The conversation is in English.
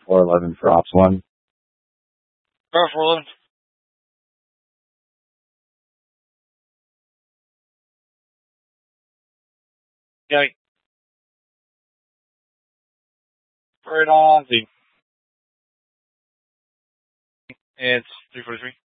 411 for Ops 1. Power 411. Yeah. Right on. It's 343.